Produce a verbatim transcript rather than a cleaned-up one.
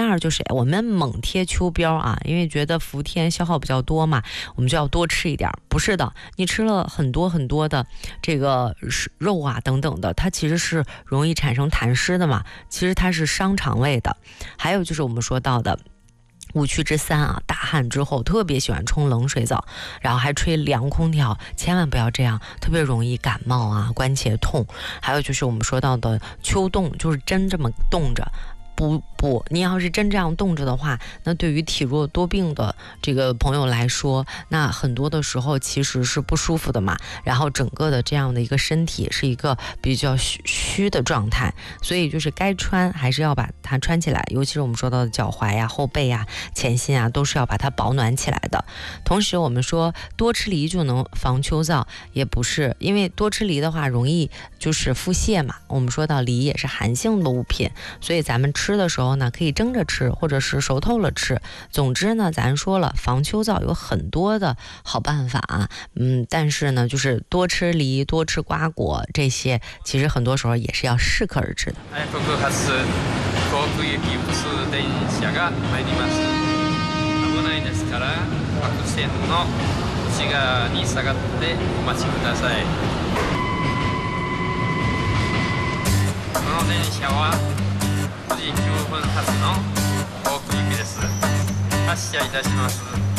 二就是我们猛贴秋膘啊，因为觉得伏天消耗比较多嘛，我们就要多吃一点。不是的，你吃了很多很多的这个肉啊等等的，它其实是容易产生痰湿的嘛，其实它是伤肠胃的。还有就是我们说到的五趣之三啊，大汗之后特别喜欢冲冷水澡，然后还吹凉空调，千万不要这样，特别容易感冒啊、关节痛。还有就是我们说到的秋冻，就是真这么冻着。不不，你要是真这样冻着的话，那对于体弱多病的这个朋友来说，那很多的时候其实是不舒服的嘛。然后整个的这样的一个身体是一个比较虚虚的状态，所以就是该穿还是要把它穿起来，尤其是我们说到的脚踝呀、后背呀、前心啊，都是要把它保暖起来的。同时，我们说多吃梨就能防秋燥，也不是，因为多吃梨的话容易就是腹泻嘛。我们说到梨也是寒性的物品，所以咱们吃。吃的时候呢，可以蒸着吃，或者是熟透了吃。总之呢，咱说了，防秋燥有很多的好办法啊。嗯，但是呢，就是多吃梨、多吃瓜果这些，其实很多时候也是要适可而止的。 哎，ここ発航空行き普通電車が参ります。危ないですから、白線の内側に下がってお待ちください。この電車はくじきゅうふん発の航空行きです。発車いたします。